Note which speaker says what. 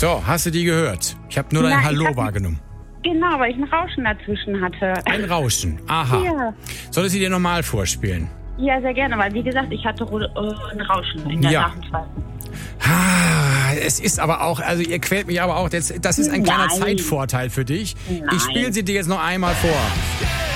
Speaker 1: So, hast du die gehört? Ich habe nur dein Hallo wahrgenommen.
Speaker 2: Genau, weil ich ein Rauschen dazwischen hatte.
Speaker 1: Ein Rauschen, aha.
Speaker 2: Ja.
Speaker 1: Soll ich sie dir nochmal vorspielen?
Speaker 2: Ja, sehr gerne, weil wie gesagt, ich hatte ein Rauschen in der Nachenzeit.
Speaker 1: Es ist aber auch, also ihr quält mich aber auch, das ist ein kleiner Zeitvorteil für dich.
Speaker 2: Nein.
Speaker 1: Ich spiele sie dir jetzt noch einmal vor.